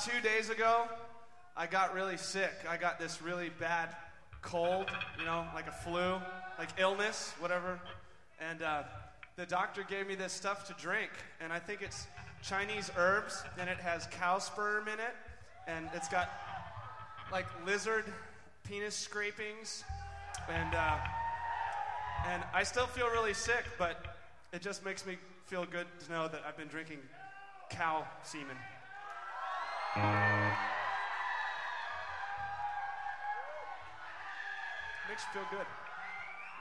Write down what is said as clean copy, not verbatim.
2 days ago, I got really sick. I got this really bad cold, like a flu, like illness, whatever. And the doctor gave me this stuff to drink, and I think it's Chinese herbs, and it has cow sperm in it, and it's got like lizard penis scrapings, and I still feel really sick, but it just makes me feel good to know that I've been drinking cow semen. Makes you feel good.